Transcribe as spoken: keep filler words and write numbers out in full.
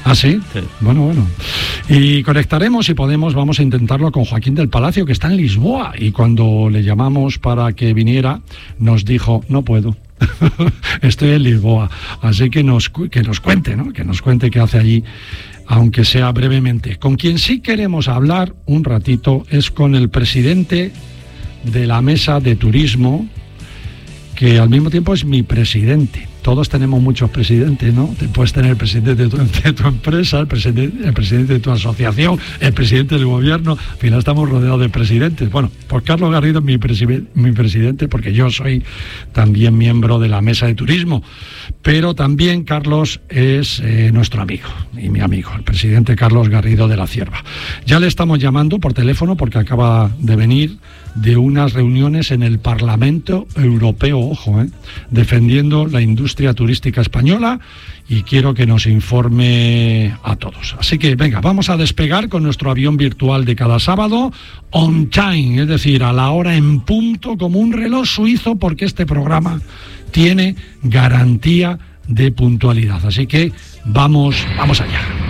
¿Ah, sí? Sí. Bueno, bueno. Y conectaremos, si podemos, vamos a intentarlo con Joaquín del Palacio, que está en Lisboa. Y cuando le llamamos para que viniera, nos dijo, no puedo. Estoy en Lisboa. Así que nos, que nos cuente, ¿no? Que nos cuente qué hace allí, aunque sea brevemente. Con quien sí queremos hablar un ratito es con el presidente de la Mesa de Turismo, que al mismo tiempo es mi presidente. Todos tenemos muchos presidentes, ¿no? Te puedes tener el presidente de tu, de tu empresa, el presidente, el presidente de tu asociación, el presidente del gobierno. Al final estamos rodeados de presidentes. Bueno, pues Carlos Garrido es mi, presi- mi presidente, porque yo soy también miembro de la Mesa de Turismo. Pero también Carlos es eh, nuestro amigo y mi amigo, el presidente Carlos Garrido de la Cierva. Ya le estamos llamando por teléfono porque acaba de venir de unas reuniones en el Parlamento Europeo, ojo, eh, defendiendo la industria turística española, y quiero que nos informe a todos. Así que venga, vamos a despegar con nuestro avión virtual de cada sábado, on time, es decir, a la hora en punto, como un reloj suizo, porque este programa tiene garantía de puntualidad. Así que vamos, vamos allá.